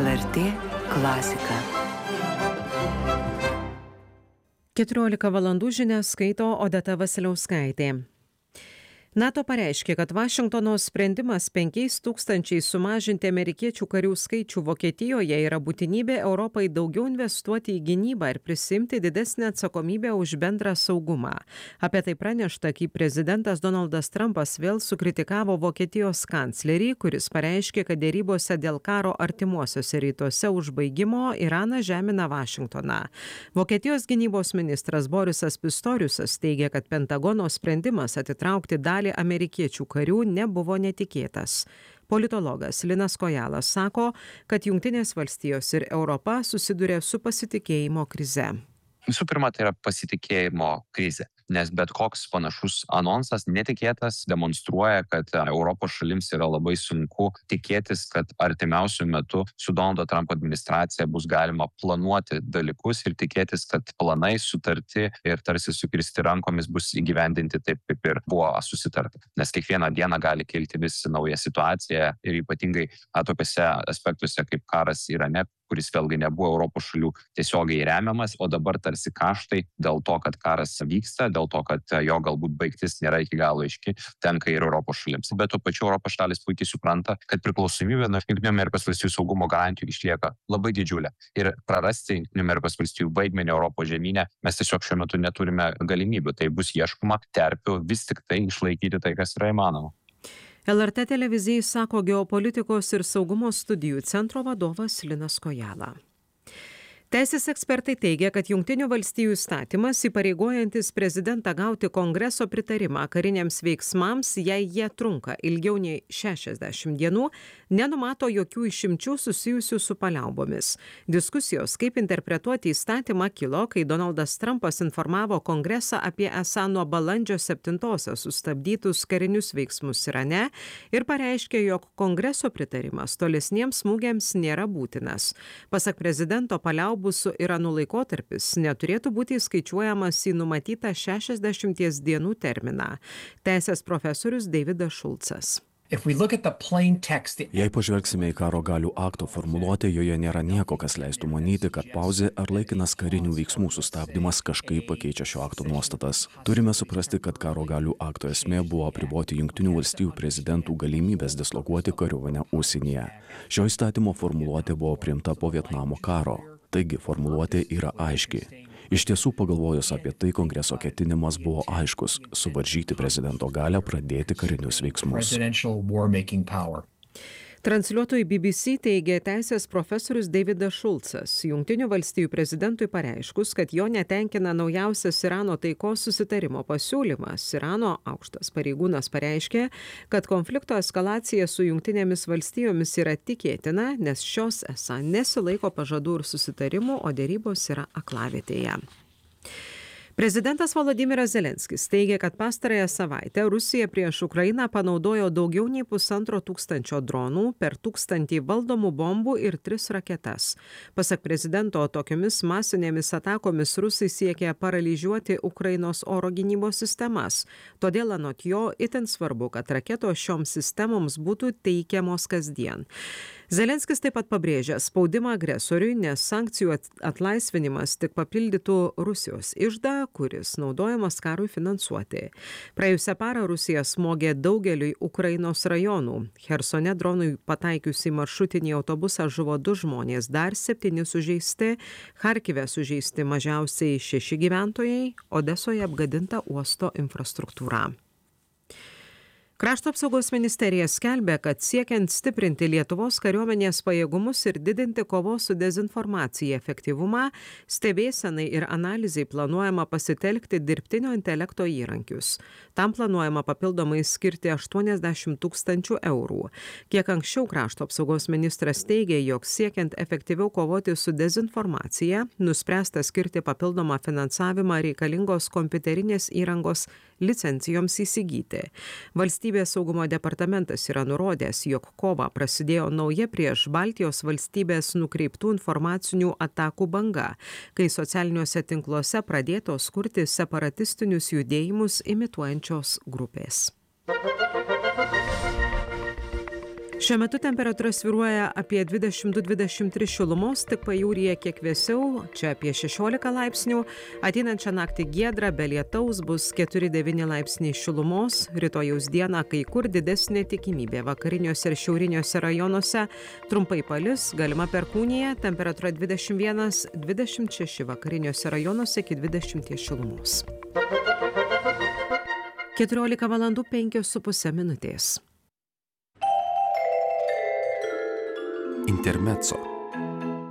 LRT klasika. 14 valandų žinias skaito Odeta Vasiliauskaitė. NATO pareiškė, kad Vašingtono sprendimas 5,000 sumažinti amerikiečių karių skaičių Vokietijoje yra būtinybė Europai daugiau investuoti į gynybą ir prisimti didesnę atsakomybę už bendrą saugumą. Apie tai pranešta, kai prezidentas Donaldas Trumpas vėl sukritikavo Vokietijos kanclerį, kuris pareiškė, kad dėrybose dėl karo artimuosiuose rytuose užbaigimo Iranas žemina Vašingtoną. Vokietijos gynybos ministras Borisas Pistoriusas teigia, kad Pentagono sprendimas atitraukti dalį amerikiečių karių nebuvo netikėtas. Politologas Linas Kojalas sako, kad Jungtinės valstijos ir Europa susiduria su pasitikėjimo krize. Visų pirma, tai yra pasitikėjimo krizė, nes bet koks panašus anonsas netikėtas demonstruoja, kad Europos šalims yra labai sunku tikėtis, kad artimiausiu metu su Donaldo Trumpo administracija bus galima planuoti dalykus ir tikėtis, kad planai sutarti ir tarsi sukirsti rankomis bus įgyvendinti taip, kaip ir buvo susitarta. Nes kiekvieną dieną gali kilti vis nauja situacija ir ypatingai tokiuose aspektuose kaip karas Irane, kuris vėlgi nebuvo Europos šalių tiesiogiai remiamas, o dabar tarsi kaštai dėl to, kad karas vyksta, dėl to, kad jo galbūt baigtis nėra iki galo aiški, tenka ir Europos šalims. Bet tuo pačiu Europos šalis puikiai supranta, kad priklausomybė nuo Junktinių Amerikos valstijų saugumo garantijų išlieka labai didžiulė. Ir prarasti Junktinių Amerikos valstijų vaidmenį Europos žemyne mes tiesiog šiuo metu neturime galimybių. Tai bus ieškoma terpių vis tik tai išlaikyti tai, kas yra įmanoma. LRT televizijai sako geopolitikos ir saugumo studijų centro vadovas Linas Kojala. Teisės ekspertai teigia, kad Jungtinių valstijų įstatymas įpareigojantis prezidentą gauti Kongreso pritarimą kariniams veiksmams, jei jie trunka ilgiau nei 60 dienų, nenumato jokių išimčių susijusių su paliaubomis. Diskusijos, kaip interpretuoti įstatymą, kilo, kai Donaldas Trumpas informavo Kongresą apie esą nuo balandžio 7-osios sustabdytus karinius veiksmus Irane ir pareiškė, jog Kongreso pritarimas tolesniems smūgiams nėra būtinas. Pasak prezidento, paliaubų su Iranu laikotarpis neturėtų būti įskaičiuojamas į numatytą 60 dienų terminą. Teisės profesorius Davidas Šulcas. Jei pažvelgsime į karo galių akto formuluotę, joje nėra nieko, kas leistų manyti, kad pauzė ar laikinas karinių veiksmų sustabdymas kažkaip pakeičia šio akto nuostatas. Turime suprasti, kad karo galių akto esmė buvo apriboti Jungtinių valstijų prezidentų galimybės dislokuoti kariuomenę užsienyje. Šio įstatymo formuluotė buvo priimta po Vietnamo karo. Taigi formuluotė yra aiški. Iš tiesų, pagalvojus apie tai, Kongreso ketinimas buvo aiškus – suvaržyti prezidento galią pradėti karinius veiksmus. Transliuotojui BBC teigė teisės profesorius Davidas Šulcas. Jungtinių valstijų prezidentui pareiškus, kad jo netenkina naujausias Irano taikos susitarimo pasiūlymas. Irano aukštas pareigūnas pareiškė, kad konflikto eskalacija su Jungtinėmis valstijomis yra tikėtina, nes šios esą nesilaiko pažadų ir susitarimų, o dėrybos yra aklavietėje. Prezidentas Volodymyras Zelenskis teigia, kad pastarąją savaitę Rusija prieš Ukrainą panaudojo daugiau nei 1500 dronų, per 1000 valdomų bombų ir 3 raketas. Pasak prezidento, tokiomis masinėmis atakomis rusai siekia paralyžiuoti Ukrainos oro gynybos sistemas. Todėl anot jo itin svarbu, kad raketos šioms sistemoms būtų teikiamos kasdien. Zelenskis taip pat pabrėžia spaudimą agresoriui, nes sankcijų atlaisvinimas tik papildytų Rusijos iždą, kuris naudojamas karui finansuoti. Praėjusią parą Rusija smogė daugeliui Ukrainos rajonų. Chersone dronui pataikius į maršrutinį autobusą žuvo 2 žmonės, dar 7 sužeisti, Charkive sužeisti mažiausiai 6 gyventojai, Odesoje apgadinta uosto infrastruktūra. Krašto apsaugos ministerija skelbia, kad siekiant stiprinti Lietuvos kariuomenės pajėgumus ir didinti kovos su dezinformacija efektyvumą, stebėsenai ir analizai planuojama pasitelkti dirbtinio intelekto įrankius. Tam planuojama papildomai skirti 80 000 eurų. Kiek anksčiau krašto apsaugos ministras teigė, jog siekiant efektyviau kovoti su dezinformacija, nuspręsta skirti papildomą finansavimą reikalingos kompiuterinės įrangos licencijoms įsigyti. Valstybės saugumo departamentas yra nurodęs, jog kovą prasidėjo nauja prieš Baltijos valstybės nukreiptų informacinių atakų banga, kai socialiniuose tinkluose pradėtos kurti separatistinius judėjimus imituojančios grupės. Šiuo metu temperatūra svyruoja apie 22-23 šilumos, tik pajūryje kiek vėsiau, čia apie 16 laipsnių. Ateinančią naktį giedra, be lietaus bus 4-9 laipsniai šilumos. Rytojaus dieną kai kur didesnė tikimybė vakariniuose ir šiauriniuose rajonuose. Trumpai palis, galima perkūnija, temperatūra 21-26 vakariniuose rajonuose iki 20 šilumos. 14 valandų 5,5 minutės. Intermezzo.